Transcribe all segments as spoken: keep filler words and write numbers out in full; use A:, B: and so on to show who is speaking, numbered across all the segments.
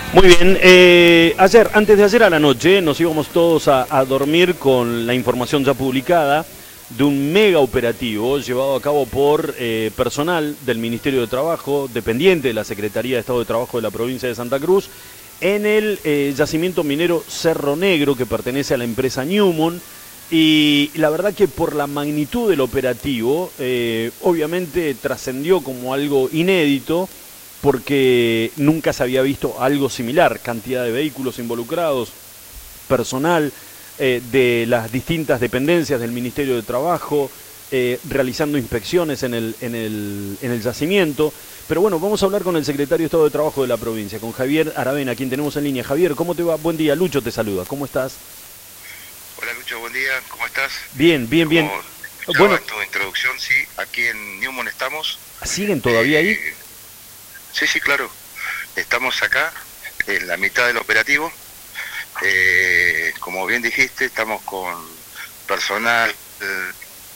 A: Muy bien, eh, ayer, antes de ayer a la noche, nos íbamos todos a, a dormir con la información ya publicada de un mega operativo llevado a cabo por eh, personal del Ministerio de Trabajo, dependiente de la Secretaría de Estado de Trabajo de la provincia de Santa Cruz, en el eh, yacimiento minero Cerro Negro, que pertenece a la empresa Newmont. Y la verdad que por la magnitud del operativo, eh, obviamente trascendió como algo inédito, porque nunca se había visto algo similar, cantidad de vehículos involucrados, personal eh, de las distintas dependencias del Ministerio de Trabajo, eh, realizando inspecciones en el, en, el, en el yacimiento. Pero bueno, vamos a hablar con el secretario de Estado de Trabajo de la provincia, con Javier Aravena, a quien tenemos en línea. Javier, ¿cómo te va? Buen día, Lucho te saluda, ¿cómo estás?
B: Hola Lucho, buen día, ¿cómo estás?
A: Bien, bien, bien.
B: Como
A: bueno,
B: en tu introducción, sí, aquí en Newmont estamos.
A: ¿Siguen todavía ahí?
B: Eh, sí, sí, claro. Estamos acá, en la mitad del operativo. Eh, como bien dijiste, estamos con personal... Eh,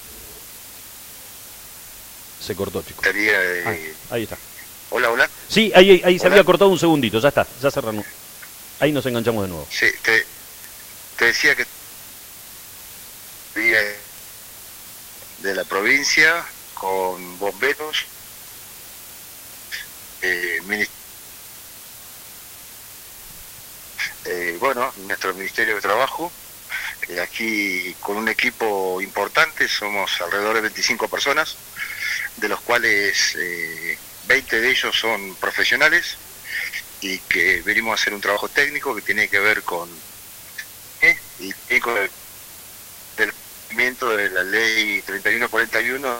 A: Se cortó, chico.
B: de...
A: Ah, ahí está.
B: Hola, hola.
A: Sí, ahí, ahí, ahí se
B: Hola.
A: había cortado un segundito, ya está, ya cerramos. Ahí nos enganchamos de nuevo.
B: Sí, te, te decía que... de la provincia, con bomberos, eh, eh, bueno, nuestro Ministerio de Trabajo, eh, aquí con un equipo importante, somos alrededor de veinticinco personas, de los cuales eh, veinte de ellos son profesionales y que venimos a hacer un trabajo técnico que tiene que ver con, eh, y, y con el del cumplimiento de la ley treinta y uno cuarenta y uno.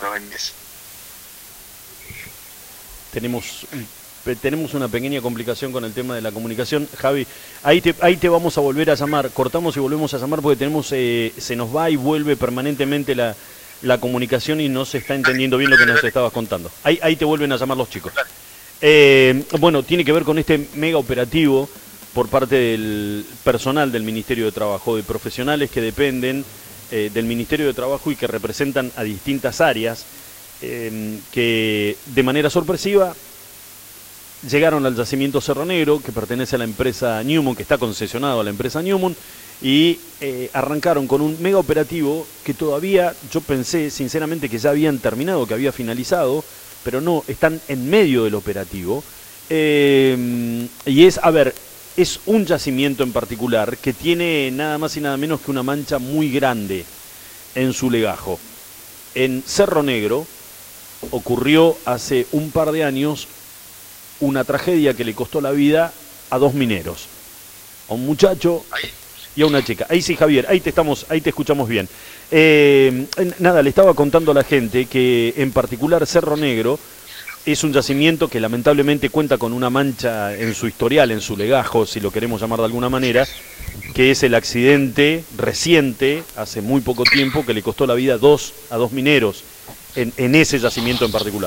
A: Tenemos, tenemos una pequeña complicación con el tema de la comunicación. Javi, ahí te, ahí te vamos a volver a llamar. Cortamos y volvemos a llamar porque tenemos eh, se nos va y vuelve permanentemente la, la comunicación y no se está entendiendo bien lo que nos estabas contando. Ahí, ahí te vuelven a llamar los chicos. Eh, bueno, tiene que ver con este mega operativo por parte del personal del Ministerio de Trabajo, de profesionales que dependen eh, del Ministerio de Trabajo y que representan a distintas áreas, eh, que de manera sorpresiva llegaron al yacimiento Cerro Negro, que pertenece a la empresa Newmont, que está concesionado a la empresa Newmont, y eh, arrancaron con un mega operativo que todavía yo pensé sinceramente que ya habían terminado, que había finalizado, pero no, están en medio del operativo. Eh, y es, a ver, es un yacimiento en particular que tiene nada más y nada menos que una mancha muy grande en su legajo. En Cerro Negro ocurrió hace un par de años una tragedia que le costó la vida a dos mineros, a un muchacho y a una chica. Ahí sí, Javier, ahí te estamos, ahí te escuchamos bien. Eh, nada, le estaba contando a la gente que en particular Cerro Negro es un yacimiento que lamentablemente cuenta con una mancha en su historial, en su legajo, si lo queremos llamar de alguna manera, que es el accidente reciente, hace muy poco tiempo, que le costó la vida a dos, a dos mineros en, en ese yacimiento en particular.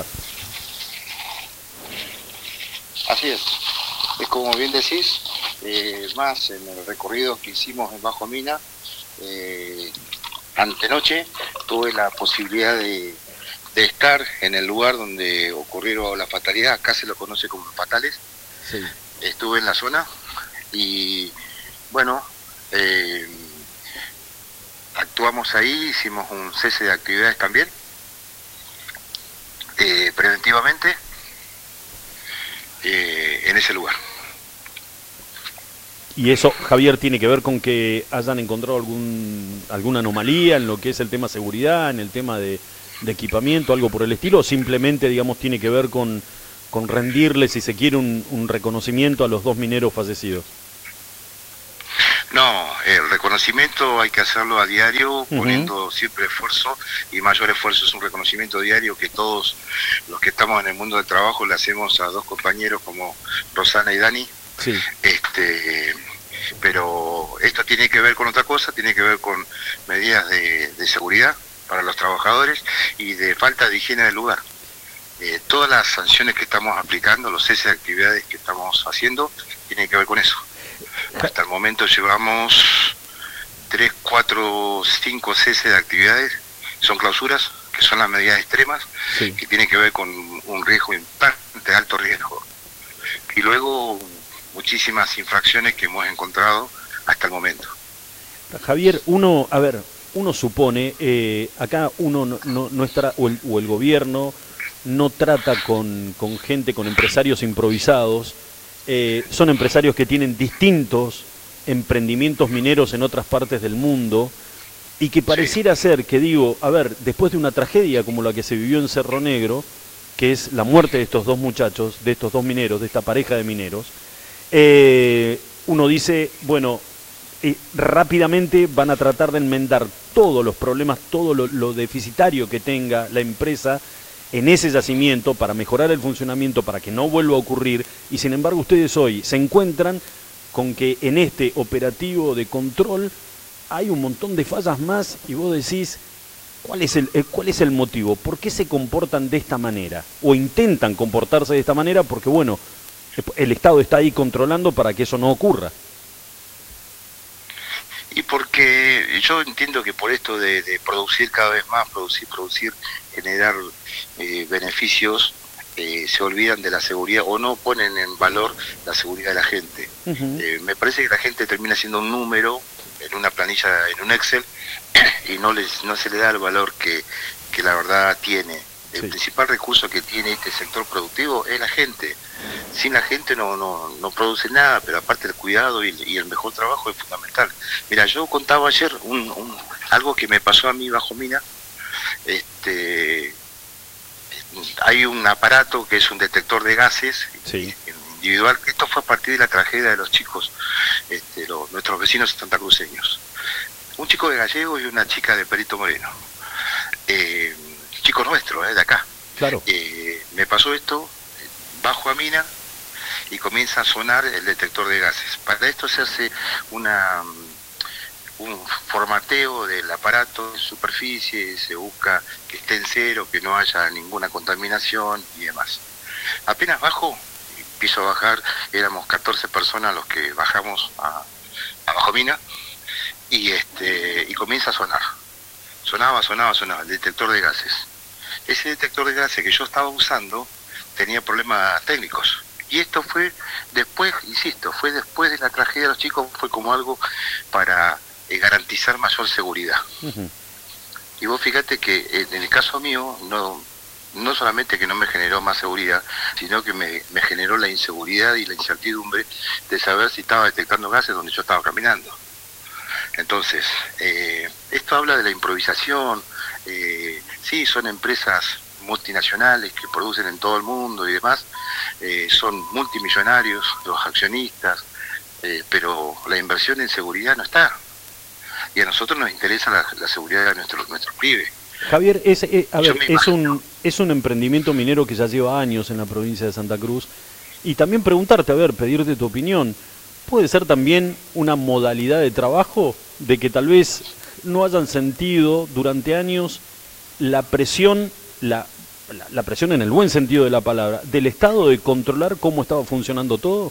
B: Así es, es como bien decís, eh, más en el recorrido que hicimos en Bajo Mina, eh, antenoche tuve la posibilidad de, de estar en el lugar donde ocurrieron las fatalidades, acá se lo conoce como fatales. Sí. Estuve en la zona y bueno, eh, actuamos ahí, hicimos un cese de actividades también, eh, preventivamente, eh, en ese lugar.
A: ¿Y eso, Javier, tiene que ver con que hayan encontrado algún alguna anomalía en lo que es el tema seguridad, en el tema de, de equipamiento, algo por el estilo, o simplemente, digamos, tiene que ver con, con rendirle, si se quiere, un, un reconocimiento a los dos mineros fallecidos?
B: No, el reconocimiento hay que hacerlo a diario, uh-huh. poniendo siempre esfuerzo, y mayor esfuerzo es un reconocimiento diario que todos los que estamos en el mundo del trabajo le hacemos a dos compañeros como Rosana y Dani. Sí. Este, pero esto tiene que ver con otra cosa, tiene que ver con medidas de, de seguridad para los trabajadores y de falta de higiene del lugar. Eh, todas las sanciones que estamos aplicando, los ceses de actividades que estamos haciendo, tienen que ver con eso. Hasta el momento llevamos tres, cuatro, cinco ceses de actividades, son clausuras, que son las medidas extremas, sí. que tienen que ver con un riesgo importante, alto riesgo. Y luego muchísimas infracciones que hemos encontrado hasta el momento.
A: Javier, uno, a ver, uno supone, eh, acá uno no, no, no está, o el, o el gobierno no trata con, con gente, con empresarios improvisados, eh, son empresarios que tienen distintos emprendimientos mineros en otras partes del mundo, y que pareciera sí. ser que, digo, a ver, después de una tragedia como la que se vivió en Cerro Negro, que es la muerte de estos dos muchachos, de estos dos mineros, de esta pareja de mineros, eh, uno dice, bueno, eh, rápidamente van a tratar de enmendar todos los problemas, todo lo, lo deficitario que tenga la empresa en ese yacimiento para mejorar el funcionamiento, para que no vuelva a ocurrir, y sin embargo ustedes hoy se encuentran con que en este operativo de control hay un montón de fallas más, y vos decís, ¿cuál es el, cuál es el motivo? ¿Por qué se comportan de esta manera? O intentan comportarse de esta manera porque, bueno, el Estado está ahí controlando para que eso no ocurra.
B: Y porque yo entiendo que por esto de, de producir cada vez más, producir, producir, generar eh, beneficios, eh, se olvidan de la seguridad o no ponen en valor la seguridad de la gente. Uh-huh. eh, me parece que la gente termina siendo un número en una planilla, en un Excel, y no les no se le da el valor que, que la verdad tiene. El sí. principal recurso que tiene este sector productivo es la gente. Sin la gente no no, no produce nada, pero aparte el cuidado y, y el mejor trabajo es fundamental. Mira, yo contaba ayer un, un, algo que me pasó a mí bajo mina. Este, hay un aparato que es un detector de gases sí. individual. Esto fue a partir de la tragedia de los chicos, este, los, nuestros vecinos santacruceños. Un chico de Gallego y una chica de Perito Moreno. Eh, chico nuestro, eh, de acá.
A: Claro.
B: Eh, me pasó esto, bajo a mina y comienza a sonar el detector de gases. Para esto se hace una un formateo del aparato de superficie, se busca que esté en cero, que no haya ninguna contaminación y demás. Apenas bajo, empiezo a bajar, éramos catorce personas los que bajamos a, a bajo mina, y este y comienza a sonar. Sonaba, sonaba, sonaba, el detector de gases. Ese detector de gases que yo estaba usando tenía problemas técnicos. Y esto fue después, insisto, fue después de la tragedia de los chicos, fue como algo para eh, garantizar mayor seguridad. Uh-huh. Y vos fíjate que eh, en el caso mío, no no solamente que no me generó más seguridad, sino que me, me generó la inseguridad y la incertidumbre de saber si estaba detectando gases donde yo estaba caminando. Entonces, eh, esto habla de la improvisación. Eh, sí, son empresas multinacionales que producen en todo el mundo y demás, eh, son multimillonarios los accionistas, eh, pero la inversión en seguridad no está. Y a nosotros nos interesa la, la seguridad de nuestros nuestros pibes.
A: Javier, es, eh, a ver, es un, es un emprendimiento minero que ya lleva años en la provincia de Santa Cruz, y también preguntarte, a ver, pedirte tu opinión. ¿Puede ser también una modalidad de trabajo de que tal vez no hayan sentido durante años la presión, la, la, la presión en el buen sentido de la palabra, del Estado de controlar cómo estaba funcionando todo?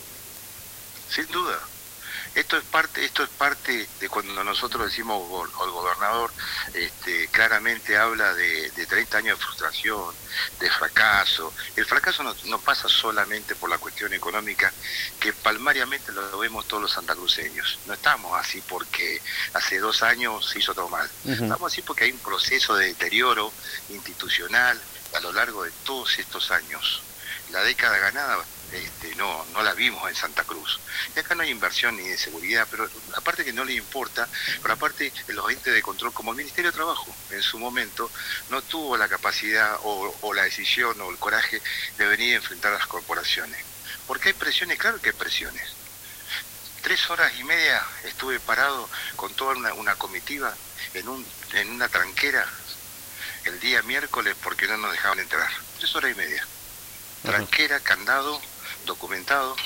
B: Sin duda. Esto es parte, esto es parte de cuando nosotros decimos, o el gobernador este, claramente habla de, de treinta años de frustración, de fracaso. El fracaso no, no pasa solamente por la cuestión económica, que palmariamente lo vemos todos los santacruceños. No estamos así porque hace dos años se hizo todo mal. Uh-huh. Estamos así porque hay un proceso de deterioro institucional a lo largo de todos estos años. La década ganada Este, no no la vimos en Santa Cruz. Y acá no hay inversión ni de seguridad, pero aparte que no le importa, pero aparte los entes de control, como el Ministerio de Trabajo, en su momento no tuvo la capacidad o, o la decisión o el coraje de venir a enfrentar a las corporaciones. Porque hay presiones, claro que hay presiones. Tres horas y media estuve parado con toda una, una comitiva en, un, en una tranquera el día miércoles porque no nos dejaban entrar. Tres horas y media. Tranquera, candado, documentado,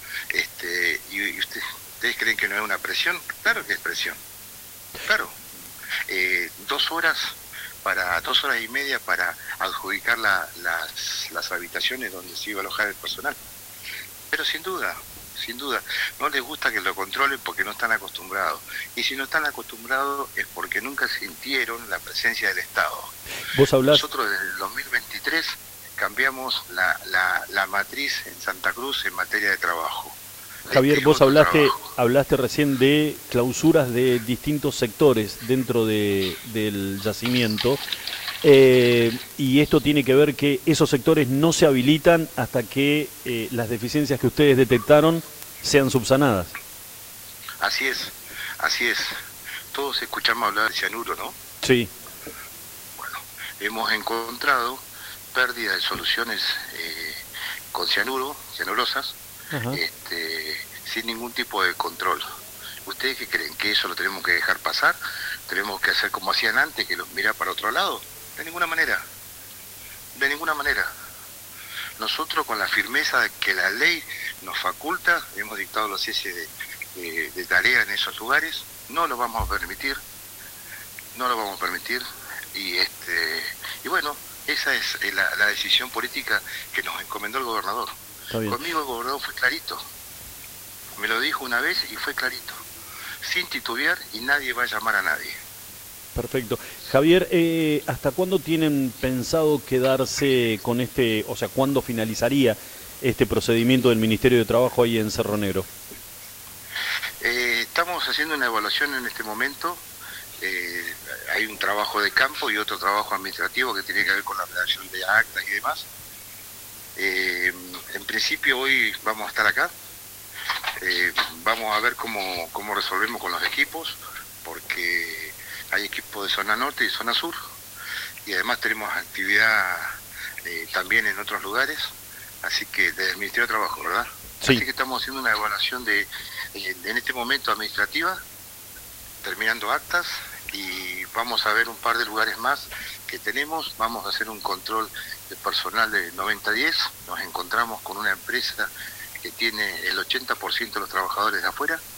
B: este, y, y usted, ustedes creen que no es una presión, claro que es presión, claro, eh, dos horas para dos horas y media para adjudicar la, las, las habitaciones donde se iba a alojar el personal, pero sin duda, sin duda, no les gusta que lo controlen porque no están acostumbrados, y si no están acostumbrados es porque nunca sintieron la presencia del Estado.
A: ¿Vos hablás?
B: Nosotros desde el dos mil veintitrés cambiamos la, la, la matriz en Santa Cruz en materia de trabajo.
A: Javier,
B: este
A: vos
B: otro
A: hablaste,
B: trabajo.
A: hablaste recién de clausuras de distintos sectores dentro de, del yacimiento. Eh, y esto tiene que ver que esos sectores no se habilitan hasta que eh, las deficiencias que ustedes detectaron sean subsanadas.
B: Así es, así es. Todos escuchamos hablar de cianuro, ¿no?
A: Sí.
B: Bueno, hemos encontrado pérdida de soluciones eh, con cianuro, cianurosas,
A: Ajá.
B: este, sin ningún tipo de control. ¿Ustedes qué creen? ¿Que eso lo tenemos que dejar pasar? ¿Tenemos que hacer como hacían antes, que los mirar para otro lado? De ninguna manera, de ninguna manera. Nosotros, con la firmeza de que la ley nos faculta, hemos dictado los cieses de, de, de tarea en esos lugares, no lo vamos a permitir, no lo vamos a permitir, y este y bueno, esa es la, la decisión política que nos encomendó el gobernador.
A: Está bien.
B: Conmigo el gobernador fue clarito, me lo dijo una vez y fue clarito, sin titubear, y nadie va a llamar a nadie.
A: Perfecto. Javier, eh, ¿hasta cuándo tienen pensado quedarse con este, o sea, cuándo finalizaría este procedimiento del Ministerio de Trabajo ahí en Cerro Negro?
B: Eh, estamos haciendo una evaluación en este momento. Eh, hay un trabajo de campo y otro trabajo administrativo que tiene que ver con la redacción de actas y demás. Eh, en principio hoy vamos a estar acá. Eh, vamos a ver cómo, cómo resolvemos con los equipos, porque hay equipos de zona norte y zona sur, y además tenemos actividad eh, también en otros lugares, así que desde el Ministerio de Trabajo, ¿verdad?
A: Sí.
B: Así que estamos haciendo una evaluación de, de en este momento administrativa, terminando actas, y vamos a ver un par de lugares más que tenemos. Vamos a hacer un control de personal de noventa diez, nos encontramos con una empresa que tiene el ochenta por ciento de los trabajadores de afuera,